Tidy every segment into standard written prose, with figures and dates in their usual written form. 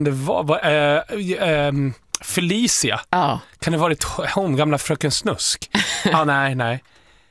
Det var Felicia. Kan det ha varit hon, gamla fröken Snusk? Nej.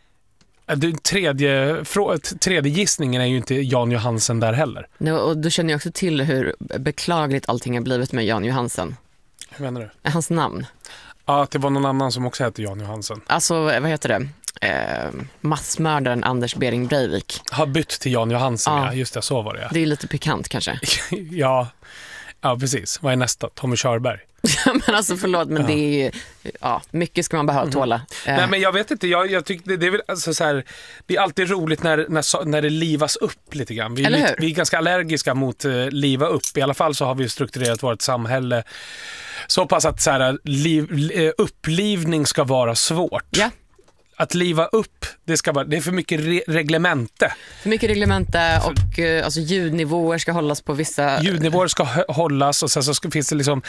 Tredje gissningen är ju inte Jan Johansen där heller. No, och du känner ju också till hur beklagligt allting har blivit med Jan Johansen. Hur menar du? Hans namn. Ja, det var någon annan som också hette Jan Johansen. Alltså, vad heter det? Massmördaren Anders Behring Breivik. Har bytt till Jan Johansen, ja. Just det, så var det. Det är lite pikant kanske. Ja, precis. Vad är nästa? Tommy Körberg. Men alltså förlåt, men det är ju, mycket ska man behöva tåla. Nej, men jag vet inte, jag tycker det är väl alltså så här, det är alltid roligt när det livas upp lite grann. Vi är ganska allergiska mot liva upp. I alla fall så har vi strukturerat vårt samhälle så pass att så här, upplivning ska vara svårt. Ja. Att liva upp, det är för mycket reglemente. För mycket reglemente och alltså ljudnivåer ska hållas på vissa... Ljudnivåer ska hållas och sen så finns det liksom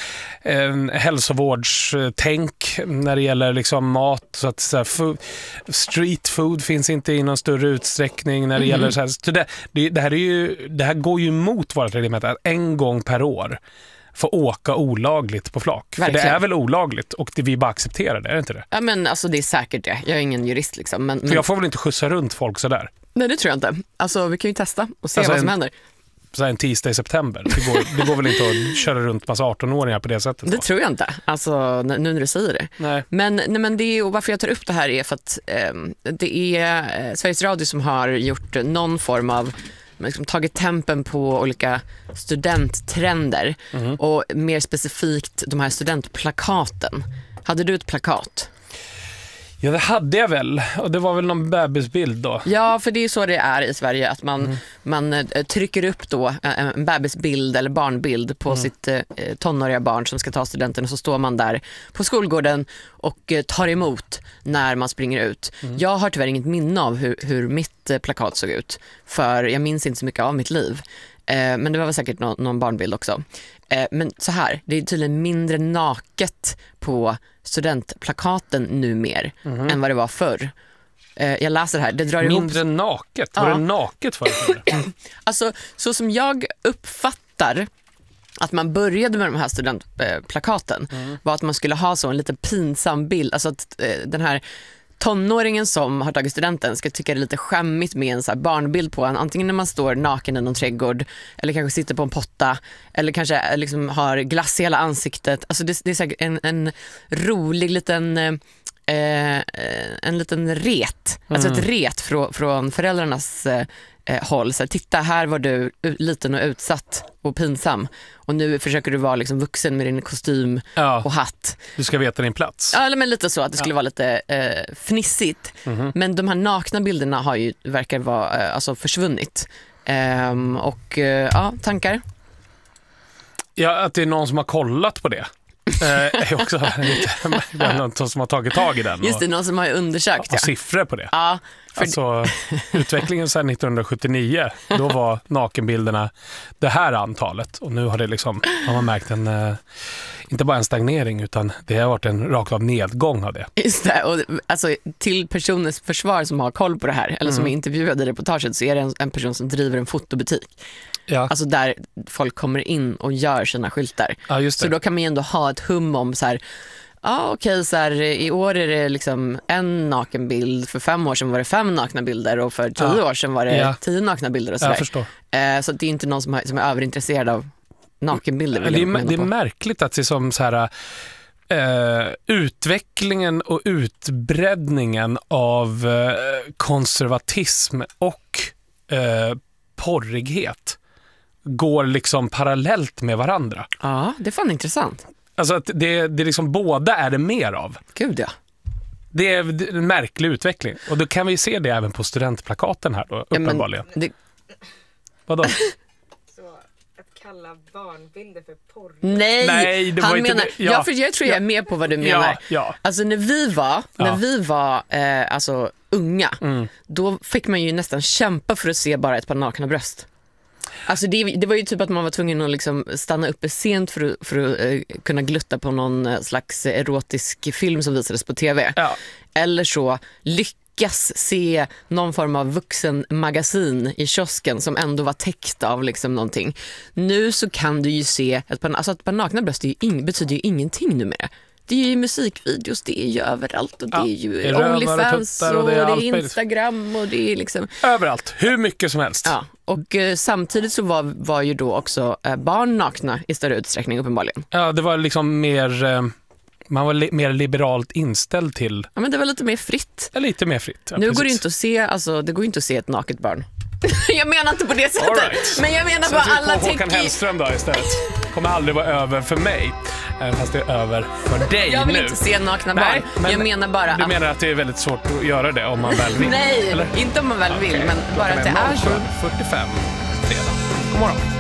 hälsovårdstänk när det gäller liksom mat. Så att så här, street food finns inte i någon större utsträckning när det gäller så här. Så det här går ju emot vårt reglement att en gång per år få åka olagligt på flak. Verkligen. För det är väl olagligt och vi bara accepterar det, är det inte det? Ja, men alltså det är säkert det. Jag är ingen jurist liksom. Men jag får väl inte skjutsa runt folk sådär? Nej, det tror jag inte. Alltså vi kan ju testa och se vad som händer. Så en tisdag i september. Det går väl inte att köra runt massa 18-åringar på det sättet? Det tror jag inte. Alltså nu när du säger det. Nej. Men det är, och varför jag tar upp det här är för att det är Sveriges Radio som har gjort någon form av liksom tagit tempen på olika studenttrender och mer specifikt de här studentplakaten. Hade du ett plakat? Ja, det hade jag väl. Och det var väl någon bebisbild då. Ja, för det är så det är i Sverige att man trycker upp då en bebisbild eller barnbild på sitt tonåriga barn som ska ta studenten och så står man där på skolgården och tar emot när man springer ut. Jag har tyvärr inget minne av hur mitt plakat såg ut för jag minns inte så mycket av mitt liv. Men det var väl säkert någon barnbild också. Men så här, det är tydligen mindre naket på studentplakaten numer än vad det var förr. Jag läser här, det drar mindre ihop... naket? Var det naket för det? Alltså, så som jag uppfattar att man började med de här studentplakaten var att man skulle ha så en lite pinsam bild. Alltså att den här tonåringen som har tagit studenten ska tycka det är lite skämmigt med en så här barnbild på en. Antingen när man står naken i någon trädgård eller kanske sitter på en potta eller kanske liksom har glass i hela ansiktet. Alltså det är säkert en rolig liten en liten ret. Alltså ett ret från föräldrarnas håll. Så här, titta, här var du liten och utsatt och pinsam. Och nu försöker du vara liksom vuxen med din kostym och hatt. Du ska veta din plats. Ja, men lite så att det skulle vara lite fnissigt. Men de här nakna bilderna verkar vara alltså försvunnit. Och tankar? Ja, att det är någon som har kollat på det. Är också någon som har tagit tag i den. Just det, någon som har undersökt. Och siffror på det. Ja, alltså utvecklingen sedan 1979, då var nakenbilderna det här antalet. Och nu har det liksom, har man märkt inte bara en stagnering utan det har varit en rakt av nedgång av det. Just det, och alltså till personens försvar som har koll på det här, eller som är intervjuad i reportaget, så är det en person som driver en fotobutik. Ja. Alltså där folk kommer in och gör sina skyltar. Ja, just det. Så då kan man ju ändå ha ett hum om så här, okej, så här, i år är det liksom en nakenbild, för 5 år sedan var det 5 nakna bilder och för 10 år sedan var det 10 nakna bilder och så där. Jag förstår. Så det är inte någon som är överintresserad av nakenbilder. Det är märkligt att det är som så här utvecklingen och utbreddningen av konservatism och porrighet går liksom parallellt med varandra. Ja, det är fan intressant. Alltså att det liksom båda är det mer av. Gud, ja. Det är en märklig utveckling. Och då kan vi se det även på studentplakaten här då, uppenbarligen. Vadå? Så att kalla barnbilder för porr. Nej, det var han inte menar, det. Ja. för jag tror jag är med på vad du menar. Ja. Alltså när vi var alltså unga, då fick man ju nästan kämpa för att se bara ett par nakna bröst. Alltså det var ju typ att man var tvungen att liksom stanna uppe sent för att kunna glutta på någon slags erotisk film som visades på tv. Ja. Eller så lyckas se någon form av vuxenmagasin i kiosken som ändå var täckt av liksom någonting. Nu så kan du ju se ett par nakna bröst betyder ju ingenting numera. Det är ju musikvideos, det är ju överallt och det är ju OnlyFans och det är Instagram och det är liksom... Överallt, hur mycket som helst. Ja, och samtidigt så var ju då också barn nakna i större utsträckning uppenbarligen. Ja, det var liksom mer... Man var mer liberalt inställd till... Ja, men det var lite mer fritt. Ja, lite mer fritt. Ja, nu precis. Går det inte att se, alltså, det går inte att se ett naket barn. Jag menar inte på det sättet. Right. Men jag menar bara alla tänker... Håkan Hellström då istället. Kommer aldrig vara över för mig. Fast det är över för dig nu. Jag vill inte se nakna barn. Men jag menar bara du menar att det är väldigt svårt att göra det om man väl vill? Nej, eller? Inte om man väl vill, men bara att det är så. 45 fredag. God morgon.